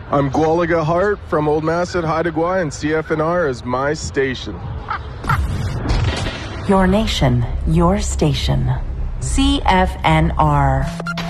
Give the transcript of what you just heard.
I'm Gwaliga Hart from Old Masset, Haida Gwaii, and CFNR is my station. Your nation, your station. CFNR.